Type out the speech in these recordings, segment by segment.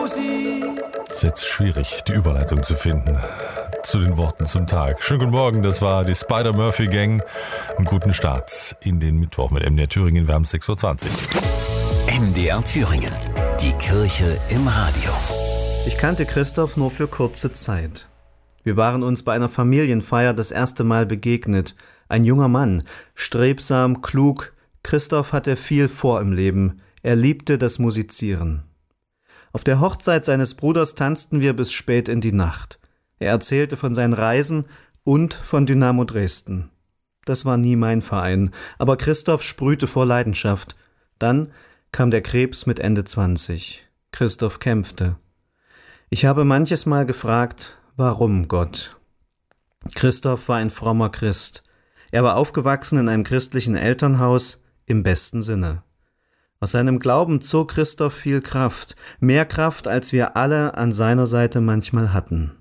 Es ist jetzt schwierig, die Überleitung zu finden zu den Worten zum Tag. Schönen guten Morgen, das war die Spider-Murphy-Gang. Einen guten Start in den Mittwoch mit MDR Thüringen. Wir haben 6.20 Uhr. MDR Thüringen, die Kirche im Radio. Ich kannte Christoph nur für kurze Zeit. Wir waren uns bei einer Familienfeier das erste Mal begegnet. Ein junger Mann, strebsam, klug. Christoph hatte viel vor im Leben. Er liebte das Musizieren. Auf der Hochzeit seines Bruders tanzten wir bis spät in die Nacht. Er erzählte von seinen Reisen und von Dynamo Dresden. Das war nie mein Verein, aber Christoph sprühte vor Leidenschaft. Dann kam der Krebs mit Ende 20. Christoph kämpfte. Ich habe manches Mal gefragt, warum Gott? Christoph war ein frommer Christ. Er war aufgewachsen in einem christlichen Elternhaus im besten Sinne. Aus seinem Glauben zog Christoph viel Kraft, mehr Kraft, als wir alle an seiner Seite manchmal hatten.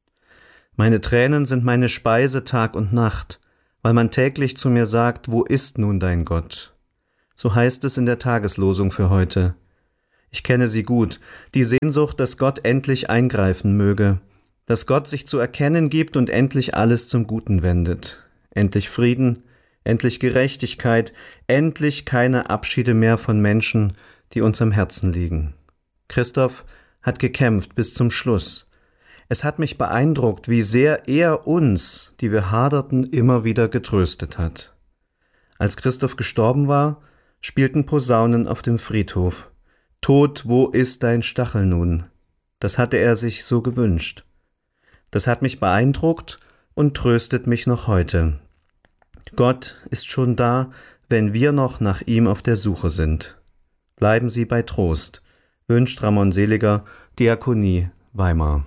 Meine Tränen sind meine Speise Tag und Nacht, weil man täglich zu mir sagt, wo ist nun dein Gott? So heißt es in der Tageslosung für heute. Ich kenne sie gut, die Sehnsucht, dass Gott endlich eingreifen möge, dass Gott sich zu erkennen gibt und endlich alles zum Guten wendet. Endlich Frieden, endlich Gerechtigkeit, endlich keine Abschiede mehr von Menschen, die uns am Herzen liegen. Christoph hat gekämpft bis zum Schluss. Es hat mich beeindruckt, wie sehr er uns, die wir haderten, immer wieder getröstet hat. Als Christoph gestorben war, spielten Posaunen auf dem Friedhof. Tod, wo ist dein Stachel nun? Das hatte er sich so gewünscht. Das hat mich beeindruckt und tröstet mich noch heute. Gott ist schon da, wenn wir noch nach ihm auf der Suche sind. Bleiben Sie bei Trost, wünscht Ramon Seliger, Diakonie, Weimar.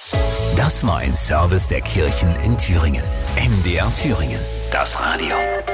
Das war ein Service der Kirchen in Thüringen. MDR Thüringen, das Radio.